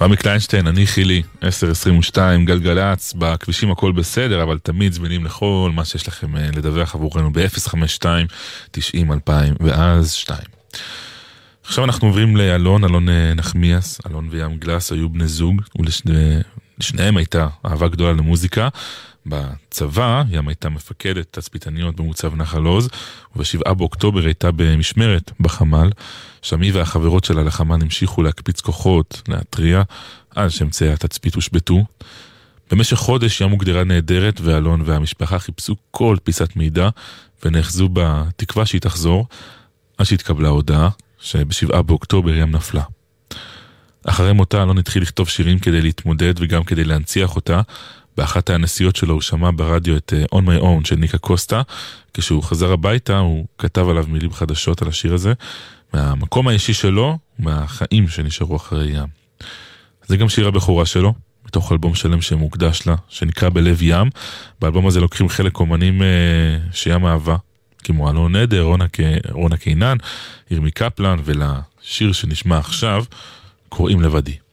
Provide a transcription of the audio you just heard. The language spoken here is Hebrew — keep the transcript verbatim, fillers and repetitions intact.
רמי קליינשטיין, אני חילי, עשר עשרים ושתיים, גלגלץ, בכבישים הכל בסדר, אבל תמיד זמינים לכל מה שיש לכם לדווח עבורנו ב-אפס חמש שתיים תשעים אלפיים ואז שתיים. עכשיו אנחנו עוברים לאלון, אלון נחמיאס, אלון וים גלס היו בני זוג, ולשניהם הייתה אהבה גדולה למוזיקה. בצבא, ים הייתה מפקדת תצפיתניות במוצב נחל עוז, ובשבעה באוקטובר הייתה במשמרת בחמ"ל, שם היא והחברות שלה לחמ"ל המשיכו להקפיץ כוחות, להתריע, עד שאמצעי התצפית הושבטו. במשך חודש ים הוגדרה נהדרת, ואלון והמשפחה חיפשו כל פיסת מידע, ונאחזו בתקווה שהיא תחזור, עד שהתקבלה הודעה, שבשבעה באוקטובר ים נפלה. אחרי מותה אלון התחיל לכתוב שירים כדי להתמודד, וגם כדי להנציח אותה. באחת הנסיעות שלו הוא שמע ברדיו את On My Own של ניקה קוסטה. כשהוא חזר הביתה הוא כתב עליו מילים חדשות על השיר הזה, מהמקום האישי שלו ומהחיים שנשארו אחרי ים. זה גם שיר הבכורה שלו, מתוך אלבום שלם שמוקדש לה, שנקרא בלב ים. באלבום הזה לוקחים חלק אומנים אה, שים אהבה, כמו אלון נדר, רונה, רונה קינן, ירמי קפלן, ולשיר שנשמע עכשיו קוראים לבדי.